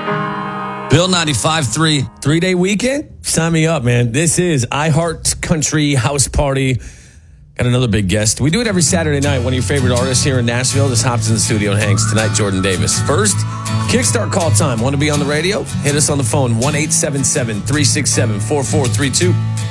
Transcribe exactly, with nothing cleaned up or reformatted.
Bill ninety-five point three, three-day weekend? Sign me up, man. This is iHeart Country House Party. Got another big guest. We do it every Saturday night. One of your favorite artists here in Nashville just hops in the studio and hangs. Tonight, Jordan Davis. First, Kickstart call time. Want to be on the radio? Hit us on the phone, one eight seven seven, three six seven, four four three two.